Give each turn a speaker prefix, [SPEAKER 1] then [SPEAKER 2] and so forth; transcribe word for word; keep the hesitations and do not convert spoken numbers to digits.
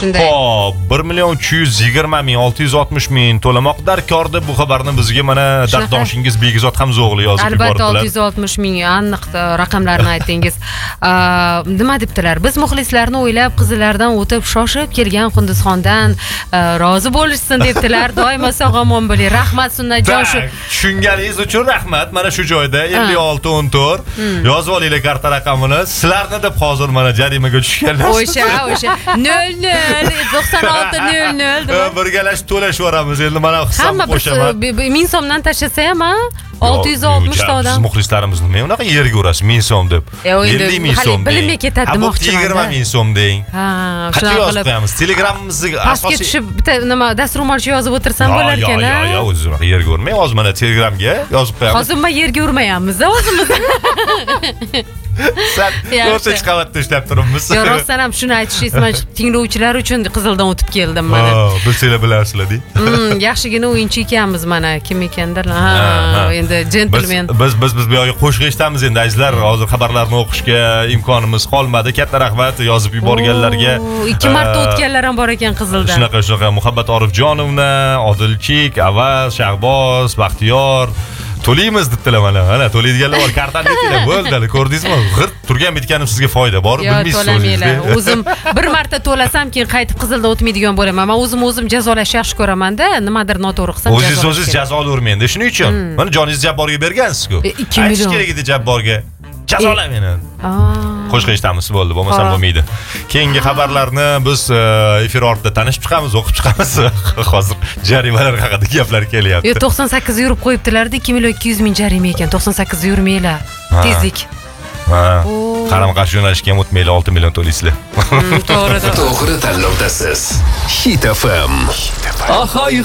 [SPEAKER 1] shunday.
[SPEAKER 2] Xo'p, bir million uch yuz yigirma ming olti yuz oltmish ming to'lamoq darkorda. Bu xabarni bizga mana dardoshingiz Begizod Hamzo'g'li yozib yubordilar.
[SPEAKER 1] Albatta olti yuz oltmish ming aniq raqamlarni aytdingiz. Nima debdilar? Biz muxlislarni o'ylab Qizillardan o'tib shoshib kelgan Qunduzxondan rozi bo'lishsin debdilar. Doimo sog' omon bo'ling. Rahmat Sunnatjon shu.
[SPEAKER 2] Tushunganingiz uchun rahmat. Mana shu joyda ellik olti o'n to'rt yozib olinglar karta raqamini. Sizlarni deb hozir mana jarimaga tushganlar.
[SPEAKER 1] O'sha, o'sha nol nol to'qson olti nol nol deb
[SPEAKER 2] birgalashib to'lashvoramiz. Endi mana hisob qo'shaman.
[SPEAKER 1] ming so'mdan tashlasa ham olti yuz oltmish ta odam.
[SPEAKER 2] Siz muxlislarimiz nima unaqa yerga urasiz ming so'm deb. ellik ming so'm.
[SPEAKER 1] Bilimga ketadi demoqchiman.
[SPEAKER 2] yigirma ming so'm deng.
[SPEAKER 1] Ha,
[SPEAKER 2] qancha yozib qo'yamiz? Telegramimizga
[SPEAKER 1] asosiy tushib bitta nima dasturmolchi yozib o'tirsam bo'lar ekan.
[SPEAKER 2] Yo'q, yo'q, yo'q, o'zingiz unaqa yerga urmang. Hozir mana Telegramga yozib qo'yamiz.
[SPEAKER 1] Hozir men yerga urmayapmiz, o'zimiz.
[SPEAKER 2] Sen to'rtinchi qavatda ishlab turibmiz.
[SPEAKER 1] Yo'q, rostdan ham shuni aytishingiz, men tinglovchilar uchun Qizildan o'tib keldim mana.
[SPEAKER 2] Ha, bilsanglar bilarsizlar-da.
[SPEAKER 1] Hmm, yaxshigina o'yinchi ekanmiz mana, kim ekandir? Ha, endi jentlmen.
[SPEAKER 2] Biz biz biz bu yoqqa qo'shiq eshitamiz endi azizlar. Hozir xabarlarni o'qishga imkonimiz qolmadi. Katta rahmat yozib yuborganlarga.
[SPEAKER 1] ikki marta o'tganlar ham bor ekan Qizildan.
[SPEAKER 2] Shunaqa shunaqa Muhabbat Orifjonovna, Odilchik, Avaz, Shahboz, Baxtiyor to'laymiz debdilar mana. Mana to'laydiganlar bor. Kartani aytinglar, bo'ldi, ko'rdingizmi? G'irt turgan bitganim sizga foyda bor, bilmaysiz
[SPEAKER 1] o'zingizda. O'zim bir marta to'lasam, keyin qaytib Qizilda o'tmaydigan bo'laman. Men o'zim o'zim jazolashni yaxshi ko'raman-da, nimadir noto'g'ri qilsam jazolash.
[SPEAKER 2] O'zingiz o'zingiz jazolayvermang-da, shuning uchun. Mana joningizni Jabborga bergansiz-ku.
[SPEAKER 1] ikki million
[SPEAKER 2] kerak edi Jabborga. Jazola meni. Qo'shiq eshitamiz bo'ldi, bo'lmasam bo'lmaydi. Keyingi xabarlarni biz efir ortida tanishib chiqamiz, o'qib chiqamiz. Hozir jarimalar haqida gaplar kelyapti.
[SPEAKER 1] Yo, to'qson sakkiz yurib qo'yibdilar-da, ikki million ikki yuz ming jarima ekan. to'qson sakkiz yurmanglar. Tezlik.
[SPEAKER 2] Ha. Qarama-qarshi yo'nalishga ham o'tmaylar, olti million to'laysizlar.
[SPEAKER 1] To'g'ri.
[SPEAKER 3] To'g'ri tanlovdasiz. Hit F M.